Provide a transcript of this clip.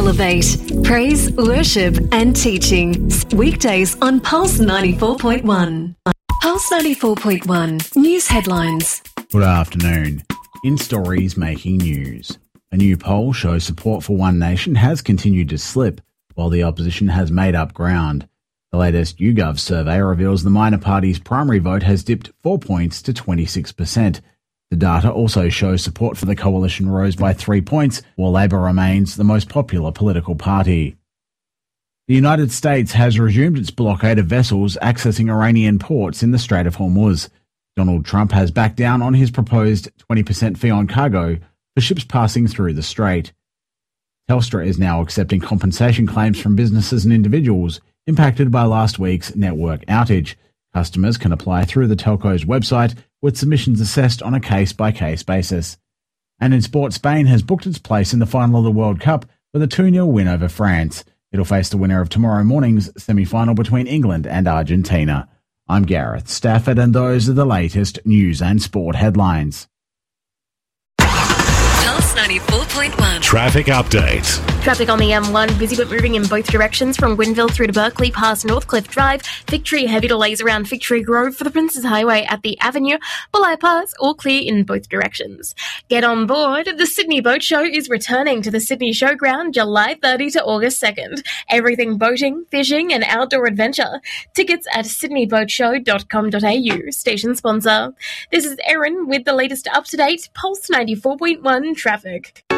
Elevate. Praise, worship and teaching. Weekdays on Pulse 94.1. Pulse 94.1. News headlines. Good afternoon. In stories making news. A new poll shows support for One Nation has continued to slip, while the opposition has made up ground. The latest YouGov survey reveals the minor party's primary vote has dipped 4 points to 26%. The data also shows support for the coalition rose by 3 points, while Labor remains the most popular political party. The United States has resumed its blockade of vessels accessing Iranian ports in the Strait of Hormuz. Donald Trump has backed down on his proposed 20% fee on cargo for ships passing through the strait. Telstra is now accepting compensation claims from businesses and individuals impacted by last week's network outage. Customers can apply through the telco's website, with submissions assessed on a case-by-case basis. And in sport, Spain has booked its place in the final of the World Cup with a 2-0 win over France. It'll face the winner of tomorrow morning's semi-final between England and Argentina. I'm Gareth Stafford, and those are the latest news and sport headlines. Pulse 94.1. Traffic update. Traffic on the M1, busy but moving in both directions from Gwynville through to Berkeley past Northcliffe Drive. Victory, heavy delays around Victory Grove for the Princes Highway at the Avenue. Bulli Pass, all clear in both directions. Get on board. The Sydney Boat Show is returning to the Sydney Showground July 30 to August 2nd. Everything boating, fishing and outdoor adventure. Tickets at sydneyboatshow.com.au. Station sponsor. This is Erin with the latest up-to-date Pulse 94.1 traffic.